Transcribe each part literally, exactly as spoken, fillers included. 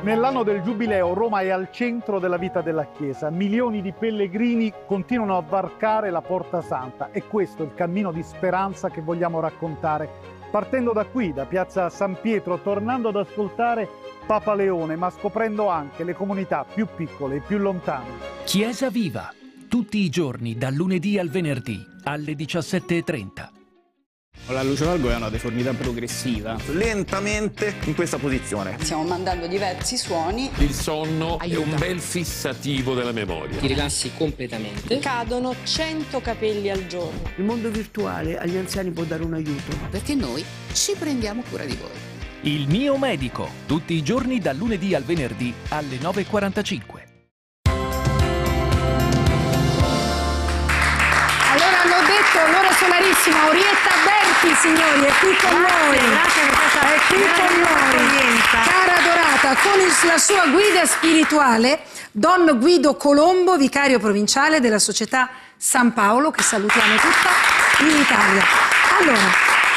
Nell'anno del Giubileo Roma è al centro della vita della Chiesa. Milioni di pellegrini continuano a varcare la Porta Santa e questo è il cammino di speranza che vogliamo raccontare. Partendo da qui, da Piazza San Pietro, tornando ad ascoltare Papa Leone, ma scoprendo anche le comunità più piccole e più lontane. Chiesa Viva, tutti i giorni dal lunedì al venerdì alle diciassette e trenta. La luce largo è una deformità progressiva. Lentamente in questa posizione. Stiamo mandando diversi suoni. Il sonno Aiuta. è un bel fissativo della memoria. Ti rilassi completamente. Cadono cento capelli al giorno. Il mondo virtuale agli anziani può dare un aiuto. Perché noi ci prendiamo cura di voi. Il mio medico, tutti i giorni dal lunedì al venerdì alle nove e quarantacinque. Allora hanno detto l'ora solarissima, Orietta Berti, signori, è qui con noi. Grazie per questa è qui con noi. Cara adorata, con il, la sua guida spirituale, Don Guido Colombo, vicario provinciale della Società San Paolo, che salutiamo tutta in Italia. Allora,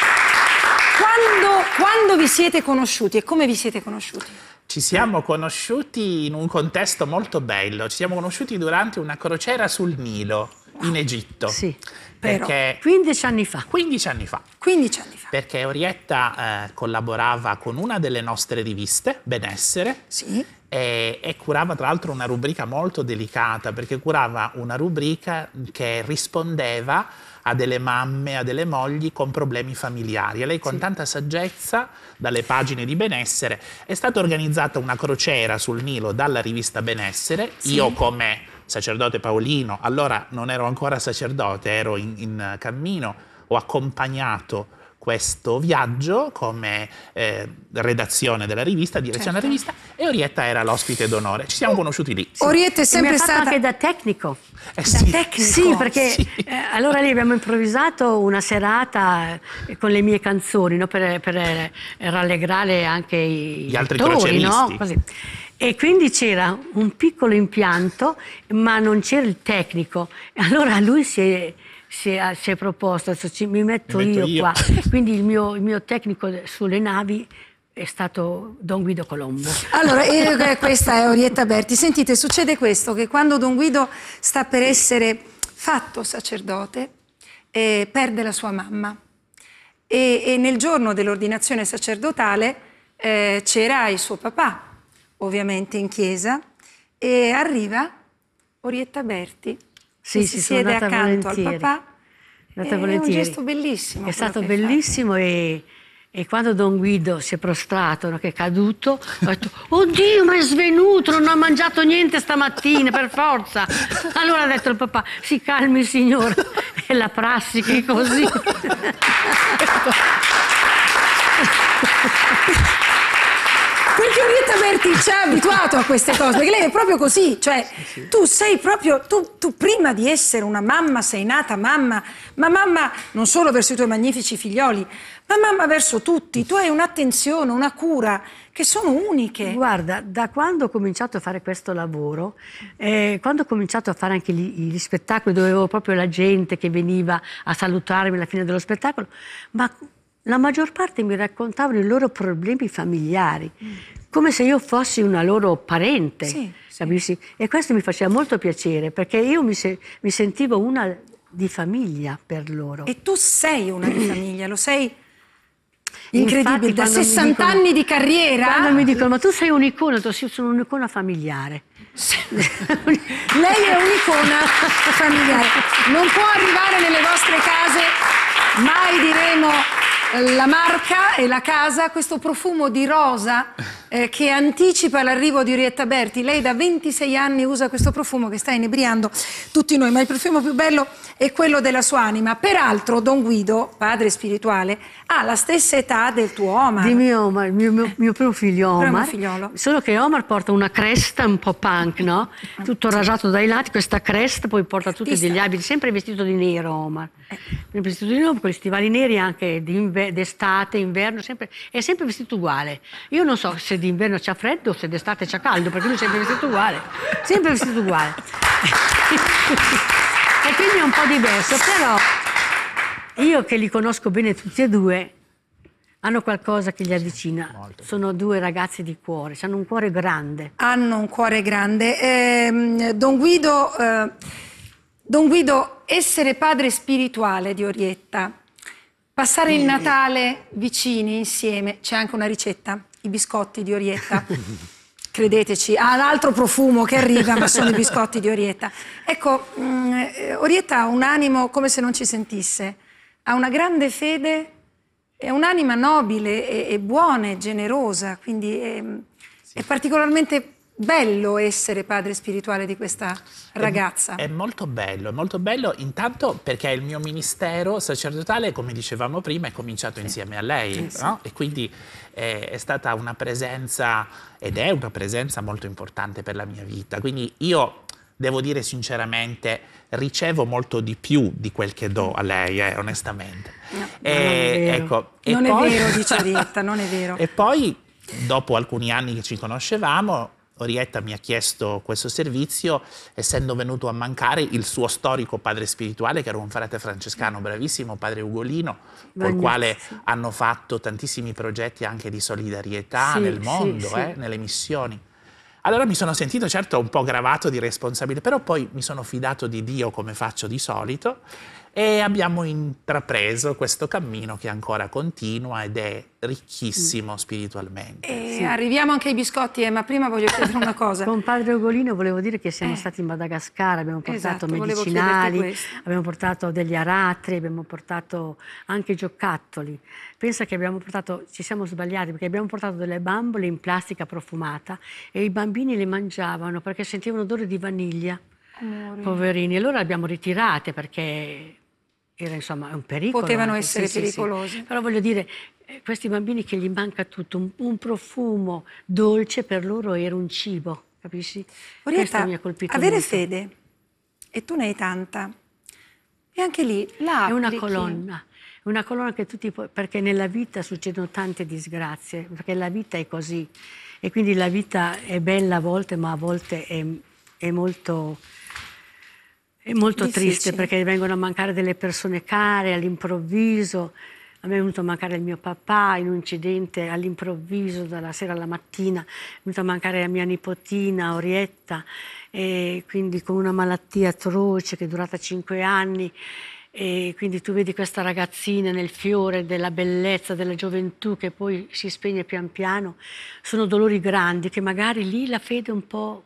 quando, quando vi siete conosciuti e come vi siete conosciuti? Ci siamo conosciuti in un contesto molto bello, ci siamo conosciuti durante una crociera sul Nilo. In Egitto. Sì, perché quindici anni fa. quindici anni fa. quindici anni fa. Perché Orietta eh, collaborava con una delle nostre riviste, Benessere, sì. e, e curava tra l'altro una rubrica molto delicata, perché curava una rubrica che rispondeva a delle mamme, a delle mogli con problemi familiari. E lei con sì. tanta saggezza, dalle pagine di Benessere, è stata organizzata una crociera sul Nilo dalla rivista Benessere, sì. io come sacerdote paolino, allora non ero ancora sacerdote, ero in, in cammino, ho accompagnato questo viaggio come eh, redazione della rivista, direzione certo. della rivista, e Orietta era l'ospite d'onore. Ci siamo conosciuti lì. Sì. Orietta è sempre e mi ha fatto stata anche da tecnico. Eh, da sì. tecnico. Sì, perché sì. Eh, allora lì abbiamo improvvisato una serata eh, con le mie canzoni, no? per, per eh, rallegrare anche i gli altri lettori, no? croceristi. Così. E quindi c'era un piccolo impianto, ma non c'era il tecnico. Allora lui si è, si è, si è proposto, adesso ci, mi metto, mi metto io, io qua. Quindi il mio, il mio tecnico sulle navi è stato Don Guido Colombo. Allora, eh, questa è Orietta Berti. Sentite, succede questo, che quando Don Guido sta per essere fatto sacerdote, eh, perde la sua mamma. E, e nel giorno dell'ordinazione sacerdotale eh, c'era il suo papà, ovviamente in chiesa, e arriva Orietta Berti, sì, che sì, si siede accanto volentieri. al papà. È un gesto bellissimo. È stato bellissimo e, e quando Don Guido si è prostrato, no, che è caduto, ho detto, oddio, ma è svenuto, non ha mangiato niente stamattina, per forza. Allora ha detto il papà, si calmi signora, è la prassi che è così. Perché Orietta Berti ci ha abituato a queste cose, perché lei è proprio così, cioè sì, sì. tu sei proprio, tu, tu prima di essere una mamma sei nata mamma, ma mamma non solo verso i tuoi magnifici figlioli, ma mamma verso tutti, tu hai un'attenzione, una cura che sono uniche. Guarda, da quando ho cominciato a fare questo lavoro, eh, quando ho cominciato a fare anche gli, gli spettacoli dove avevo proprio la gente che veniva a salutarmi alla fine dello spettacolo, ma la maggior parte mi raccontavano i loro problemi familiari, mm. come se io fossi una loro parente, sì, capisci? Sì. E questo mi faceva molto piacere, perché io mi, se, mi sentivo una di famiglia per loro. E tu sei una di famiglia, lo sei incredibile, Infatti, da sessanta dicono, anni di carriera. Quando mi dicono, ma tu sei un'icona, io sono un'icona familiare. Lei è un'icona familiare, non può arrivare nelle vostre case, mai diremo la marca e la casa, questo profumo di rosa eh, che anticipa l'arrivo di Orietta Berti. Lei da ventisei anni usa questo profumo che sta inebriando tutti noi, ma il profumo più bello è quello della sua anima. Peraltro Don Guido, padre spirituale, ha la stessa età del tuo Omar. Di mio Omar, il mio, mio, mio primo figlio Omar. Primo figliolo. Solo che Omar porta una cresta un po' punk, no? Tutto rasato dai lati, questa cresta, poi porta tutti Pista. degli abiti, sempre vestito di nero Omar. Sempre vestito di nero, con gli stivali neri anche d'estate, inverno, sempre, è sempre vestito uguale. Io non so se d'inverno c'ha freddo o se d'estate c'ha caldo, perché lui è sempre vestito uguale. Sempre vestito uguale. E quindi è un po' diverso, però io che li conosco bene tutti e due, hanno qualcosa che li avvicina. Molto. Sono due ragazzi di cuore, hanno un cuore grande. Hanno un cuore grande. Eh, Don Guido, eh, Don Guido, essere padre spirituale di Orietta, passare il Natale vicini, insieme, c'è anche una ricetta, i biscotti di Orietta. Credeteci, ha un altro profumo che arriva, ma sono i biscotti di Orietta. Ecco, mh, Orietta ha un animo come se non ci sentisse, ha una grande fede, è un'anima nobile e, e buona e generosa, quindi è, sì. è particolarmente bello essere padre spirituale di questa ragazza. È, è molto bello, è molto bello intanto perché il mio ministero sacerdotale, come dicevamo prima, è cominciato sì. insieme a lei, sì, no? Sì. E quindi è, è stata una presenza, ed è una presenza molto importante per la mia vita. Quindi io, devo dire sinceramente, ricevo molto di più di quel che do a lei, eh, onestamente. No, e, non è vero, ecco, non e è poi... vero, dice Orietta, non è vero. E poi, dopo alcuni anni che ci conoscevamo, Orietta mi ha chiesto questo servizio, essendo venuto a mancare il suo storico padre spirituale, che era un frate francescano bravissimo, padre Ugolino, col quale hanno fatto tantissimi progetti anche di solidarietà sì, nel mondo, sì, eh, sì. nelle missioni. Allora mi sono sentito certo un po' gravato di responsabilità, però poi mi sono fidato di Dio come faccio di solito e abbiamo intrapreso questo cammino che ancora continua ed è ricchissimo mm. spiritualmente. E sì. arriviamo anche ai biscotti, eh, ma prima voglio chiedere una cosa. Con padre Ugolino volevo dire che siamo eh. stati in Madagascar, abbiamo portato esatto, medicinali, abbiamo portato degli aratri, abbiamo portato anche giocattoli. Pensa che abbiamo portato, ci siamo sbagliati perché abbiamo portato delle bambole in plastica profumata e i bambini le mangiavano perché sentivano odore di vaniglia. Amore. Poverini, allora le abbiamo ritirate perché era insomma un pericolo. Potevano anche. essere sì, pericolosi. Sì, sì. Però voglio dire, eh, questi bambini che gli manca tutto, un, un profumo dolce per loro era un cibo, capisci? Orietta, mi ha colpito avere molto. fede, e tu ne hai tanta, e anche lì la è una colonna. Una colonna che tutti puoi, perché nella vita succedono tante disgrazie, perché la vita è così e quindi la vita è bella a volte, ma a volte è, è molto, è molto triste perché vengono a mancare delle persone care all'improvviso. A me è venuto a mancare il mio papà in un incidente all'improvviso, dalla sera alla mattina, è venuto a mancare la mia nipotina Orietta, e quindi con una malattia atroce che è durata cinque anni. E quindi tu vedi questa ragazzina nel fiore della bellezza, della gioventù che poi si spegne pian piano. Sono dolori grandi che magari lì la fede un po'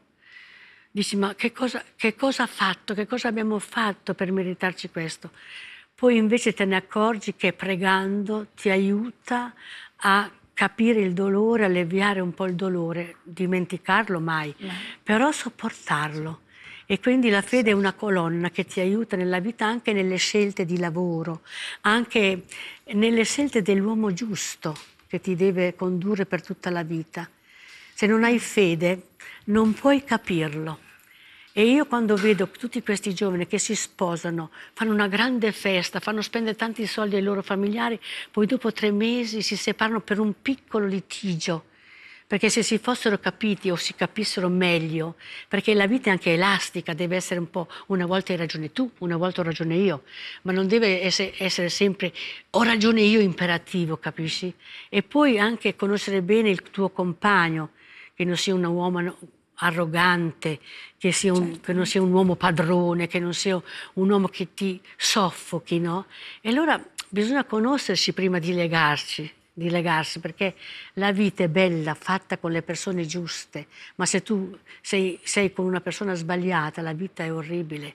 dici ma che cosa, che cosa ha fatto, che cosa abbiamo fatto per meritarci questo? Poi invece te ne accorgi che pregando ti aiuta a capire il dolore, alleviare un po' il dolore, dimenticarlo mai, no. però sopportarlo. E quindi la fede è una colonna che ti aiuta nella vita anche nelle scelte di lavoro, anche nelle scelte dell'uomo giusto che ti deve condurre per tutta la vita. Se non hai fede non puoi capirlo. E io quando vedo tutti questi giovani che si sposano, fanno una grande festa, fanno spendere tanti soldi ai loro familiari, poi dopo tre mesi si separano per un piccolo litigio, perché se si fossero capiti o si capissero meglio, perché la vita è anche elastica, deve essere un po' una volta hai ragione tu, una volta ho ragione io, ma non deve essere, essere sempre ho ragione io imperativo, capisci? E poi anche conoscere bene il tuo compagno, che non sia un uomo arrogante, che, sia un, certo. che non sia un uomo padrone, che non sia un uomo che ti soffochi, no? E allora bisogna conoscersi prima di legarci. di legarsi, perché la vita è bella, fatta con le persone giuste, ma se tu sei, sei con una persona sbagliata, la vita è orribile.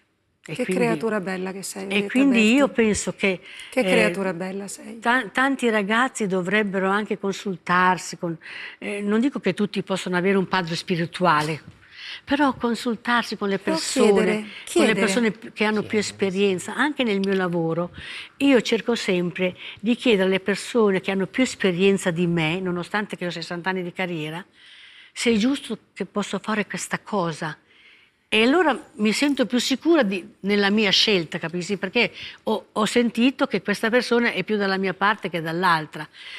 E che quindi, creatura bella che sei. E quindi Berti. io penso che... Che creatura eh, bella sei. Tanti ragazzi dovrebbero anche consultarsi, con, eh, non dico che tutti possono avere un padre spirituale, però consultarsi con le persone, chiedere, chiedere. con le persone che hanno più esperienza. Anche nel mio lavoro io cerco sempre di chiedere alle persone che hanno più esperienza di me, nonostante che ho sessanta anni di carriera, se è giusto che posso fare questa cosa. E allora mi sento più sicura di, nella mia scelta, capisci? Perché ho, ho sentito che questa persona è più dalla mia parte che dall'altra.